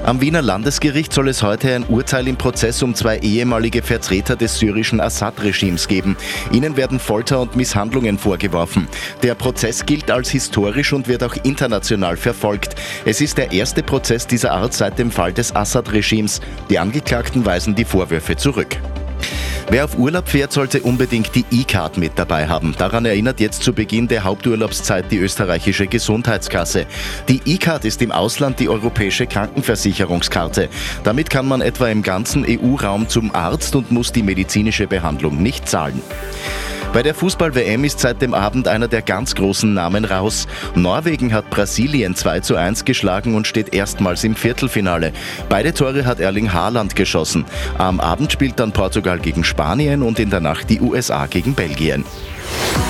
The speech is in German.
Am Wiener Landesgericht soll es heute ein Urteil im Prozess um 2 ehemalige Vertreter des syrischen Assad-Regimes geben. Ihnen werden Folter und Misshandlungen vorgeworfen. Der Prozess gilt als historisch und wird auch international verfolgt. Es ist der erste Prozess dieser Art seit dem Fall des Assad-Regimes. Die Angeklagten weisen die Vorwürfe zurück. Wer auf Urlaub fährt, sollte unbedingt die E-Card mit dabei haben. Daran erinnert jetzt zu Beginn der Haupturlaubszeit die österreichische Gesundheitskasse. Die E-Card ist im Ausland die europäische Krankenversicherungskarte. Damit kann man etwa im ganzen EU-Raum zum Arzt und muss die medizinische Behandlung nicht zahlen. Bei der Fußball-WM ist seit dem Abend einer der ganz großen Namen raus. Norwegen hat Brasilien 2:1 geschlagen und steht erstmals im Viertelfinale. Beide Tore hat Erling Haaland geschossen. Am Abend spielt dann Portugal gegen Spanien und in der Nacht die USA gegen Belgien.